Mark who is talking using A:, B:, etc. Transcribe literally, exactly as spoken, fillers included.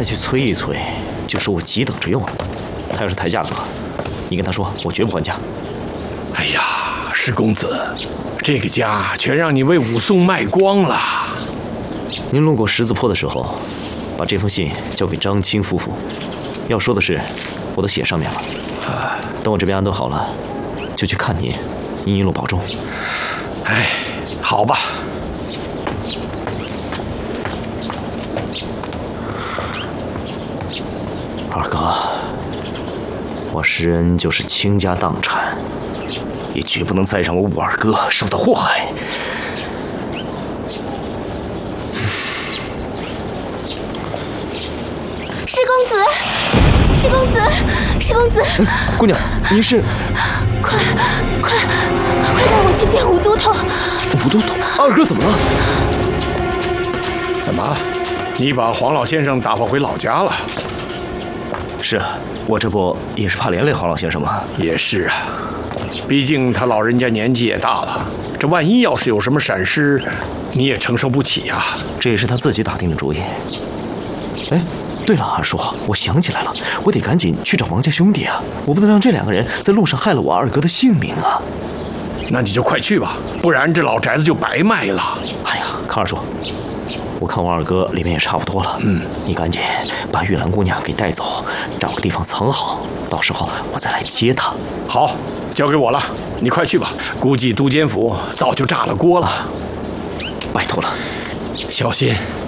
A: 再去催一催，就说我急等着用。他要是抬价格，你跟他说我绝不还价。
B: 哎呀，石公子，这个家全让你为武松卖光了。
A: 您路过十字坡的时候，把这封信交给张青夫妇，要说的是，我都写上面了。等我这边安顿好了，就去看您。您一路保重。
B: 哎，好吧。
A: 二哥，我施恩就是倾家荡产，也绝不能再让我五二哥受到祸害。
C: 施公子，施公子，施公子，
A: 嗯、姑娘，您是？
C: 快快快带我去见吴都头！
A: 吴都头，二哥怎么了？
B: 怎么，你把黄老先生打发回老家了？
A: 是啊，我这不也是怕连累黄老先生吗？
B: 也是啊，毕竟他老人家年纪也大了，这万一要是有什么闪失，你也承受不起呀、啊。
A: 这也是他自己打定的主意。哎，对了，二叔，我想起来了，我得赶紧去找王家兄弟啊！我不能让这两个人在路上害了我二哥的性命啊！
B: 那你就快去吧，不然这老宅子就白卖了。
A: 哎呀，康二叔，我看我二哥里面也差不多了，嗯，你赶紧把玉兰姑娘给带走，找个地方藏好，到时候我再来接她。
B: 好，交给我了，你快去吧。估计都监府早就炸了锅了。
A: 拜托了，
B: 小心。